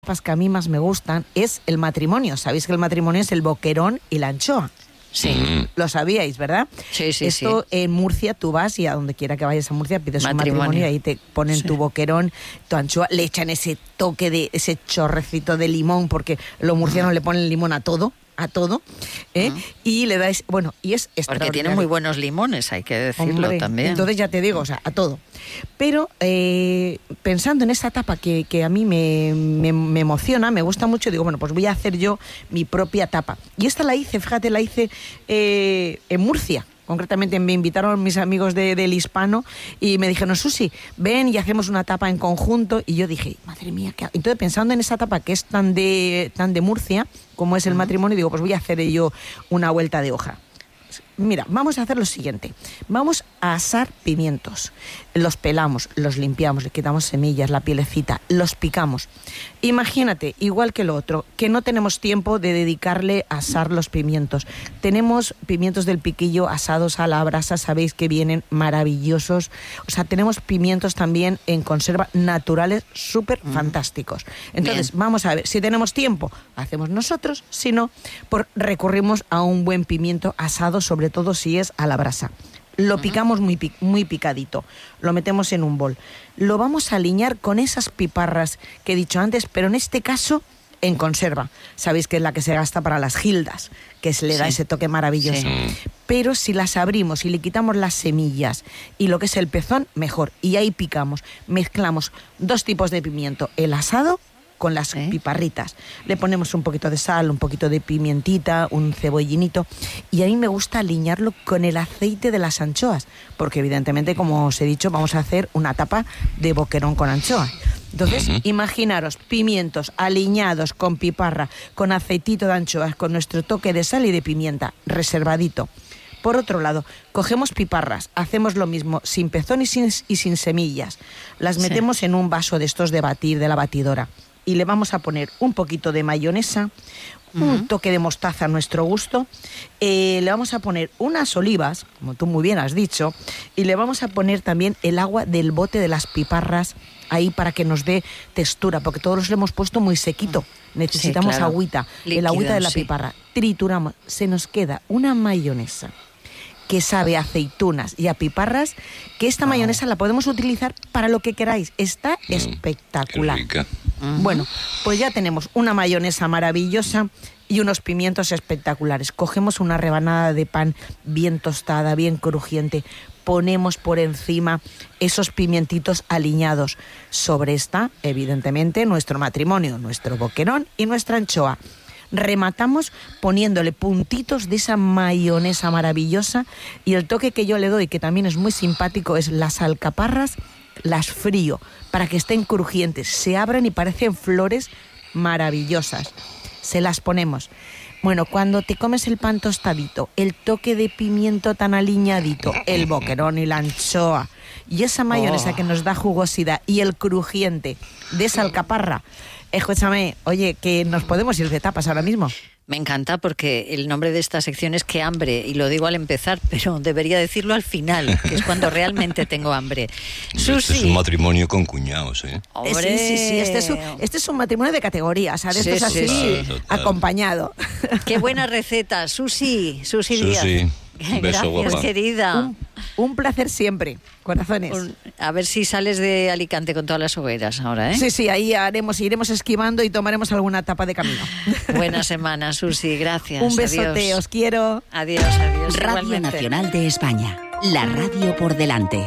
que a mí más me gustan es el matrimonio. Sabéis que el matrimonio es el boquerón y la anchoa. Sí. Lo sabíais, ¿verdad? Sí. Esto en Murcia tú vas y a donde quiera que vayas a Murcia pides un matrimonio y ahí te ponen tu boquerón, tu anchoa, le echan ese toque de ese chorrecito de limón, porque los murcianos le ponen limón a todo. Y le dais, bueno, y es extraordinario. Porque tiene muy buenos limones, hay que decirlo. Hombre, también. Entonces ya te digo, o sea, a todo. Pero pensando en esa tapa que a mí me emociona, me gusta mucho, digo, bueno, pues voy a hacer yo mi propia tapa. Y esta la hice, fíjate, en Murcia. Concretamente me invitaron mis amigos del Hispano y me dijeron, Susi, ven y hacemos una tapa en conjunto. Y yo dije, madre mía, ¿qué hago? Entonces pensando en esa tapa que es tan de Murcia, como es el matrimonio, digo, pues voy a hacer yo una vuelta de hoja. Mira, vamos a hacer lo siguiente. Vamos a asar pimientos. Los pelamos, los limpiamos, le quitamos semillas, la pielecita, los picamos. Imagínate, igual que lo otro, que no tenemos tiempo de dedicarle a asar los pimientos. Tenemos pimientos del piquillo asados a la brasa, sabéis que vienen maravillosos. O sea, tenemos pimientos también en conserva naturales súper fantásticos. Entonces, vamos a ver, si tenemos tiempo, hacemos nosotros, si no, recurrimos a un buen pimiento asado, sobre todo si es a la brasa. Lo picamos muy picadito, lo metemos en un bol. Lo vamos a aliñar con esas piparras que he dicho antes, pero en este caso en conserva. Sabéis que es la que se gasta para las gildas, que se le da ese toque maravilloso. Sí. Pero si las abrimos y le quitamos las semillas y lo que es el pezón, mejor. Y ahí picamos, mezclamos dos tipos de pimiento, el asado con las piparritas. Le ponemos un poquito de sal, un poquito de pimientita, un cebollinito, y a mí me gusta aliñarlo con el aceite de las anchoas, porque evidentemente, como os he dicho, vamos a hacer una tapa de boquerón con anchoa. Entonces, imaginaros pimientos aliñados con piparra, con aceitito de anchoas, con nuestro toque de sal y de pimienta, reservadito. Por otro lado, cogemos piparras, hacemos lo mismo, sin pezón y sin semillas. Las metemos en un vaso de estos de batir, de la batidora. Y le vamos a poner un poquito de mayonesa, un toque de mostaza a nuestro gusto, le vamos a poner unas olivas, como tú muy bien has dicho, y le vamos a poner también el agua del bote de las piparras ahí para que nos dé textura, porque todos lo hemos puesto muy sequito, necesitamos agüita, el agüita de la piparra, trituramos, se nos queda una mayonesa que sabe a aceitunas y a piparras, que esta mayonesa la podemos utilizar para lo que queráis. Está espectacular. Qué rica. Bueno, pues ya tenemos una mayonesa maravillosa y unos pimientos espectaculares. Cogemos una rebanada de pan bien tostada, bien crujiente, ponemos por encima esos pimientitos aliñados. Sobre esta, evidentemente, nuestro matrimonio, nuestro boquerón y nuestra anchoa. Rematamos poniéndole puntitos de esa mayonesa maravillosa, y el toque que yo le doy, que también es muy simpático, es las alcaparras, las frío para que estén crujientes, se abren y parecen flores maravillosas. Se las ponemos. Bueno, cuando te comes el pan tostadito, el toque de pimiento tan aliñadito, el boquerón y la anchoa y esa mayonesa que nos da jugosidad y el crujiente de esa alcaparra. Escúchame, oye, que nos podemos ir de tapas ahora mismo. Me encanta, porque el nombre de esta sección es Qué hambre, y lo digo al empezar, pero debería decirlo al final, que es cuando realmente tengo hambre. Susi. Este es un matrimonio con cuñados, ¿eh? ¡Hombre! Sí. Este es un matrimonio de categoría, o sea, de estos así, acompañado. ¡Qué buena receta! Susi Díaz. Un beso, gracias, guapa. querida. Un placer siempre, corazones. A ver si sales de Alicante con todas las hogueras ahora, ¿eh? Sí, ahí iremos esquivando y tomaremos alguna tapa de camino. Buena semana, Susi, gracias. Un besote, adiós. os quiero. Adiós. Radio Igualmente. Nacional de España, la radio por delante.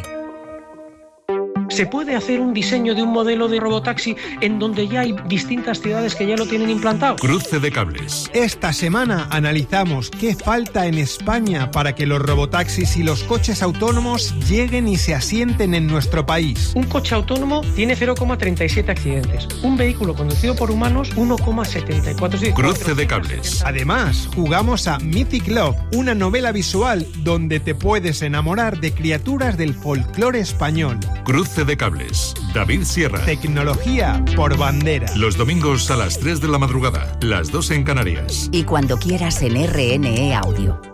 Se puede hacer un diseño de un modelo de robotaxi en donde ya hay distintas ciudades que ya lo tienen implantado. Cruce de cables. Esta semana analizamos qué falta en España para que los robotaxis y los coches autónomos lleguen y se asienten en nuestro país. Un coche autónomo tiene 0,37 accidentes. Un vehículo conducido por humanos, 1,74. Cruce de cables. Además, jugamos a Mythic Love, una novela visual donde te puedes enamorar de criaturas del folclore español. Cruce de cables. David Sierra. Tecnología por bandera. Los domingos a las 3 de la madrugada, las 2 en Canarias. Y cuando quieras en RNE Audio.